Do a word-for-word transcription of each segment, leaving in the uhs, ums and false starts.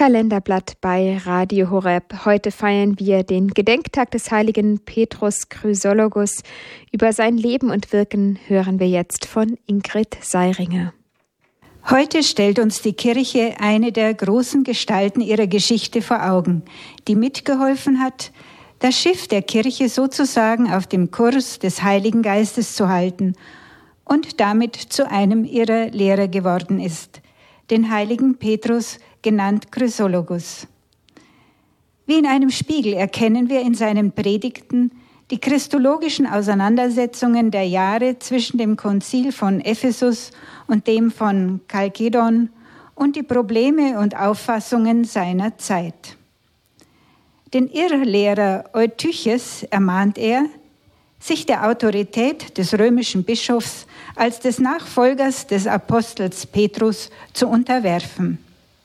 Kalenderblatt bei Radio Horeb. Heute feiern wir den Gedenktag des heiligen Petrus Chrysologus. Über sein Leben und Wirken hören wir jetzt von Ingrid Seiringer. Heute stellt uns die Kirche eine der großen Gestalten ihrer Geschichte vor Augen, die mitgeholfen hat, das Schiff der Kirche sozusagen auf dem Kurs des Heiligen Geistes zu halten und damit zu einem ihrer Lehrer geworden ist, den heiligen Petrus, genannt Chrysologus. Wie in einem Spiegel erkennen wir in seinen Predigten die christologischen Auseinandersetzungen der Jahre zwischen dem Konzil von Ephesus und dem von Chalkedon und die Probleme und Auffassungen seiner Zeit. Den Irrlehrer Eutyches ermahnt er, sich der Autorität des römischen Bischofs als des Nachfolgers des Apostels Petrus zu unterwerfen.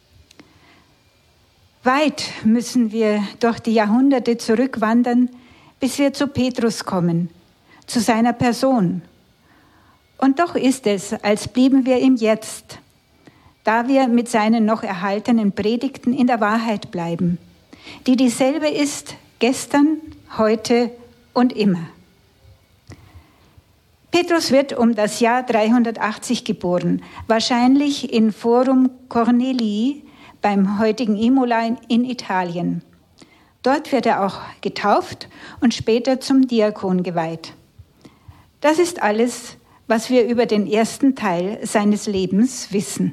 Weit müssen wir durch die Jahrhunderte zurückwandern, bis wir zu Petrus kommen, zu seiner Person. Und doch ist es, als blieben wir im Jetzt, da wir mit seinen noch erhaltenen Predigten in der Wahrheit bleiben, die dieselbe ist gestern, heute und immer. Petrus wird um das Jahr dreihundertachtzig geboren, wahrscheinlich in Forum Cornelii, beim heutigen Imola in Italien. Dort wird er auch getauft und später zum Diakon geweiht. Das ist alles, was wir über den ersten Teil seines Lebens wissen.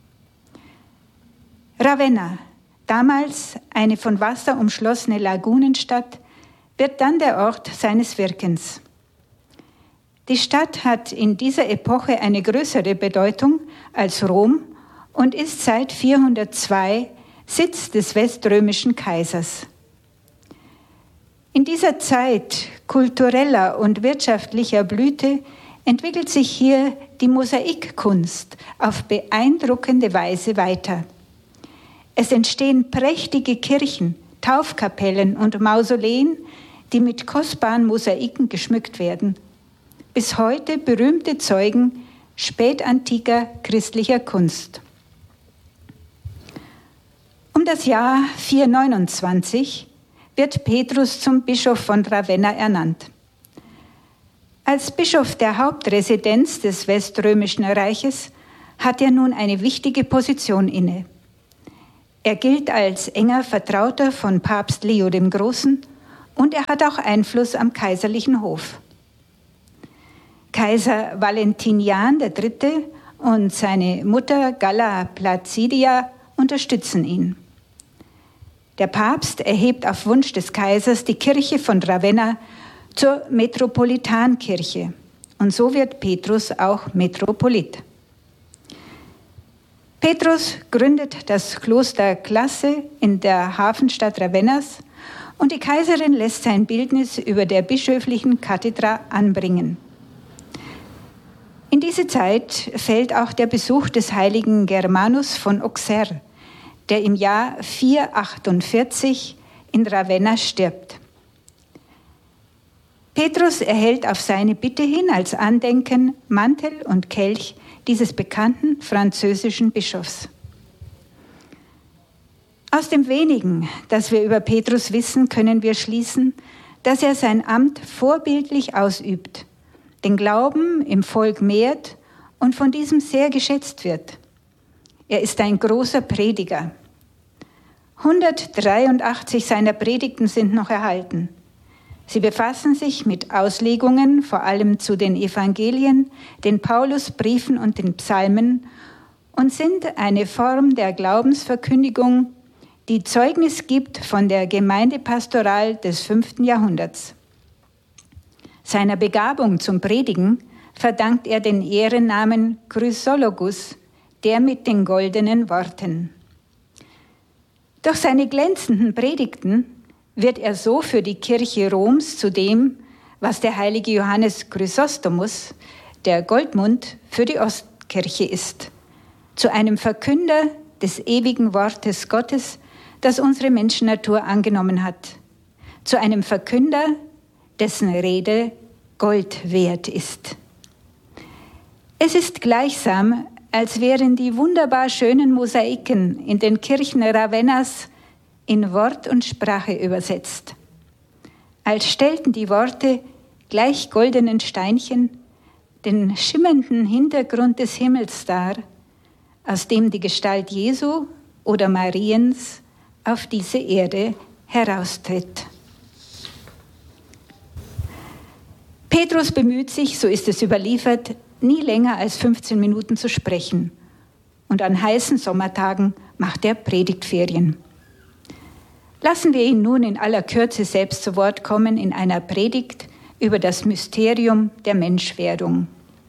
Ravenna, damals eine von Wasser umschlossene Lagunenstadt, wird dann der Ort seines Wirkens. Die Stadt hat in dieser Epoche eine größere Bedeutung als Rom und ist seit vierhundertzwei Sitz des weströmischen Kaisers. In dieser Zeit kultureller und wirtschaftlicher Blüte entwickelt sich hier die Mosaikkunst auf beeindruckende Weise weiter. Es entstehen prächtige Kirchen, Taufkapellen und Mausoleen, die mit kostbaren Mosaiken geschmückt werden. Bis heute berühmte Zeugen spätantiker christlicher Kunst. Um das Jahr vierhundertneunundzwanzig wird Petrus zum Bischof von Ravenna ernannt. Als Bischof der Hauptresidenz des Weströmischen Reiches hat er nun eine wichtige Position inne. Er gilt als enger Vertrauter von Papst Leo dem Großen und er hat auch Einfluss am kaiserlichen Hof. Kaiser Valentinian der Dritte und seine Mutter Galla Placidia unterstützen ihn. Der Papst erhebt auf Wunsch des Kaisers die Kirche von Ravenna zur Metropolitankirche und so wird Petrus auch Metropolit. Petrus gründet das Kloster Classe in der Hafenstadt Ravennas und die Kaiserin lässt sein Bildnis über der bischöflichen Kathedra anbringen. In diese Zeit fällt auch der Besuch des heiligen Germanus von Auxerre, der im Jahr vierhundertachtundvierzig in Ravenna stirbt. Petrus erhält auf seine Bitte hin als Andenken Mantel und Kelch dieses bekannten französischen Bischofs. Aus dem wenigen, das wir über Petrus wissen, können wir schließen, dass er sein Amt vorbildlich ausübt, den Glauben im Volk mehrt und von diesem sehr geschätzt wird. Er ist ein großer Prediger. hundertdreiundachtzig seiner Predigten sind noch erhalten. Sie befassen sich mit Auslegungen, vor allem zu den Evangelien, den Paulusbriefen und den Psalmen und sind eine Form der Glaubensverkündigung, die Zeugnis gibt von der Gemeindepastoral des fünften Jahrhunderts. Seiner Begabung zum Predigen verdankt er den Ehrennamen Chrysologus, der mit den goldenen Worten. Durch seine glänzenden Predigten wird er so für die Kirche Roms zu dem, was der heilige Johannes Chrysostomus, der Goldmund, für die Ostkirche ist, zu einem Verkünder des ewigen Wortes Gottes, das unsere Menschennatur angenommen hat, zu einem Verkünder, dessen Rede Gold wert ist. Es ist gleichsam als wären die wunderbar schönen Mosaiken in den Kirchen Ravennas in Wort und Sprache übersetzt. Als stellten die Worte gleich goldenen Steinchen den schimmernden Hintergrund des Himmels dar, aus dem die Gestalt Jesu oder Mariens auf diese Erde heraustritt. Petrus bemüht sich, so ist es überliefert, nie länger als fünfzehn Minuten zu sprechen. Und an heißen Sommertagen macht er Predigtferien. Lassen wir ihn nun in aller Kürze selbst zu Wort kommen in einer Predigt über das Mysterium der Menschwerdung.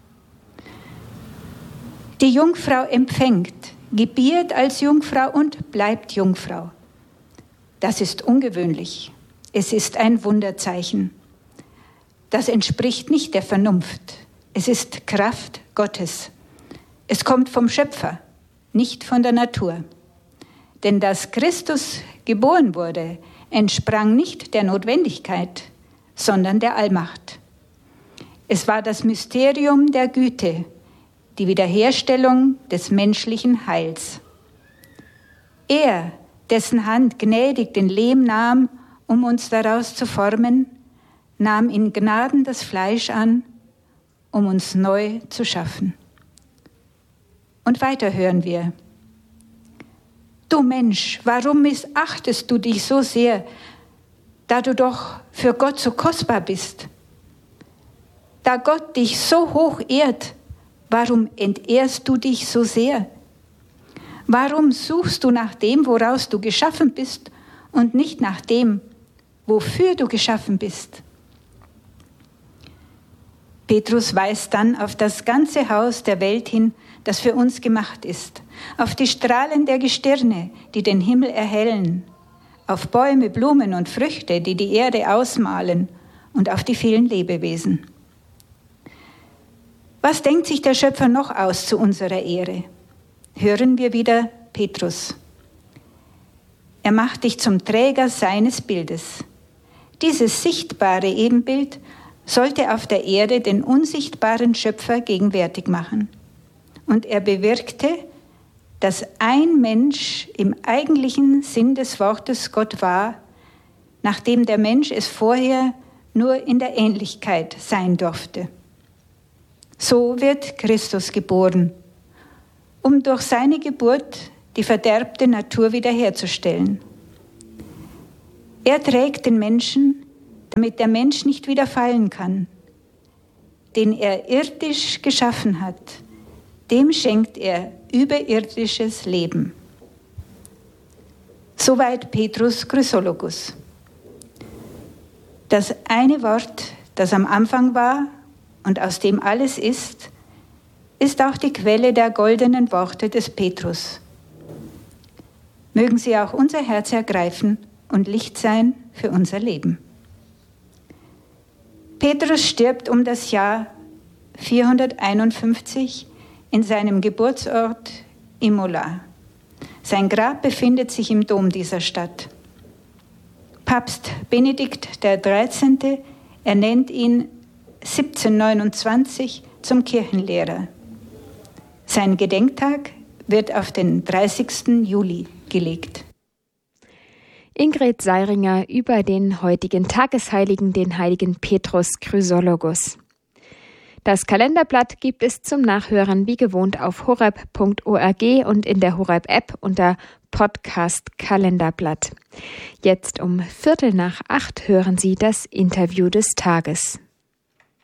Die Jungfrau empfängt, gebiert als Jungfrau und bleibt Jungfrau. Das ist ungewöhnlich. Es ist ein Wunderzeichen. Das entspricht nicht der Vernunft. Es ist Kraft Gottes. Es kommt vom Schöpfer, nicht von der Natur. Denn dass Christus geboren wurde, entsprang nicht der Notwendigkeit, sondern der Allmacht. Es war das Mysterium der Güte, die Wiederherstellung des menschlichen Heils. Er, dessen Hand gnädig den Lehm nahm, um uns daraus zu formen, nahm in Gnaden das Fleisch an, um uns neu zu schaffen. Und weiter hören wir: Du Mensch, warum missachtest du dich so sehr, da du doch für Gott so kostbar bist? Da Gott dich so hoch ehrt, warum entehrst du dich so sehr? Warum suchst du nach dem, woraus du geschaffen bist, und nicht nach dem, wofür du geschaffen bist? Petrus weist dann auf das ganze Haus der Welt hin, das für uns gemacht ist, auf die Strahlen der Gestirne, die den Himmel erhellen, auf Bäume, Blumen und Früchte, die die Erde ausmalen, und auf die vielen Lebewesen. Was denkt sich der Schöpfer noch aus zu unserer Ehre? Hören wir wieder Petrus. Er macht dich zum Träger seines Bildes. Dieses sichtbare Ebenbild sollte auf der Erde den unsichtbaren Schöpfer gegenwärtig machen. Und er bewirkte, dass ein Mensch im eigentlichen Sinn des Wortes Gott war, nachdem der Mensch es vorher nur in der Ähnlichkeit sein durfte. So wird Christus geboren, um durch seine Geburt die verderbte Natur wiederherzustellen. Er trägt den Menschen, damit der Mensch nicht wieder fallen kann. Den er irdisch geschaffen hat, dem schenkt er überirdisches Leben. Soweit Petrus Chrysologus. Das eine Wort, das am Anfang war und aus dem alles ist, ist auch die Quelle der goldenen Worte des Petrus. Mögen sie auch unser Herz ergreifen und Licht sein für unser Leben. Petrus stirbt um das Jahr vierhunderteinundfünfzig in seinem Geburtsort Imola. Sein Grab befindet sich im Dom dieser Stadt. Papst Benedikt der dreizehnte ernennt ihn siebzehnhundertneunundzwanzig zum Kirchenlehrer. Sein Gedenktag wird auf den dreißigsten Juli gelegt. Ingrid Seiringer über den heutigen Tagesheiligen, den heiligen Petrus Chrysologus. Das Kalenderblatt gibt es zum Nachhören wie gewohnt auf horeb punkt org und in der Horeb-App unter Podcast Kalenderblatt. Jetzt um Viertel nach acht hören Sie das Interview des Tages.